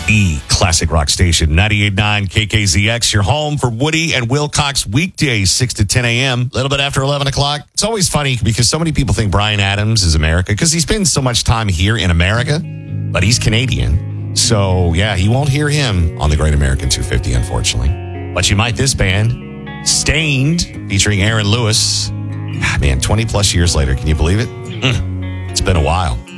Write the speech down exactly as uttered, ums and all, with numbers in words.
The classic rock station, ninety-eight point nine K K Z X, your home for Woody and Wilcox weekdays, six to ten a.m., a little bit after eleven o'clock. It's always funny because so many people think Bryan Adams is America because he spends so much time here in America, but he's Canadian. So, yeah, you won't hear him on the Great American two fifty, unfortunately. But you might this band, Stained, featuring Aaron Lewis. Ah, man, twenty plus years later, can you believe it? Mm, it's been a while.